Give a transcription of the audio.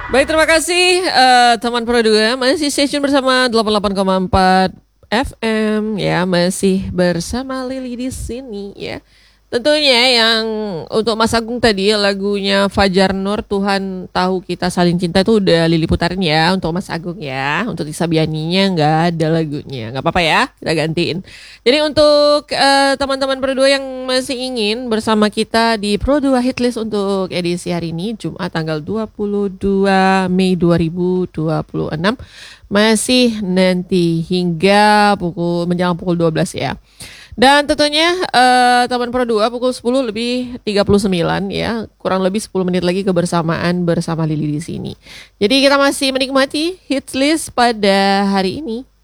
Baik, terima kasih teman Pro 2. Masih session bersama 88,4 FM ya, masih bersama Lili di sini ya. Tentunya yang untuk Mas Agung tadi lagunya Fajar Nur Tuhan Tahu Kita Saling Cinta itu udah Lili putarin ya untuk Mas Agung ya. Untuk Tisa Bianinya nggak ada lagunya, nggak apa-apa ya, kita gantiin. Jadi untuk teman-teman Pro 2 yang masih ingin bersama kita di Pro 2 Hitlist untuk edisi hari ini Jumat tanggal 22 Mei 2026 masih nanti hingga menjelang pukul 12 ya. Dan tentunya teman Pro 2 pukul 10 lebih 39 ya, kurang lebih 10 menit lagi kebersamaan bersama Lili di sini. Jadi kita masih menikmati hits list pada hari ini